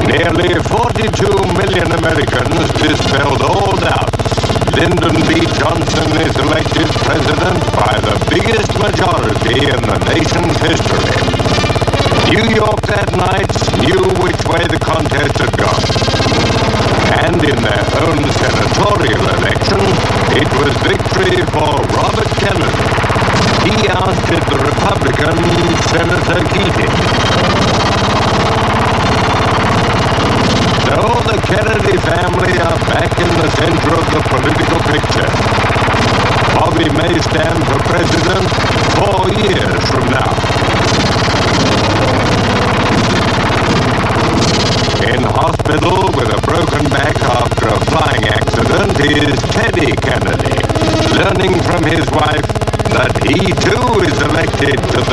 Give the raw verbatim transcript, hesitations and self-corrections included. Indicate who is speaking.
Speaker 1: Nearly forty-two million Americans dispelled all doubts. Lyndon B. Johnson is elected president by the biggest majority in the nation's history. New York that night knew which way the contest had gone. And in their own senatorial election, it was victory for Robert Kennedy. He ousted the Republican Senator Keating. So the Kennedy family are back in the center of the political picture. Bobby may stand for president four years from now. In hospital with a broken back after a flying accident is Teddy Kennedy, learning from his wife that he too is elected to the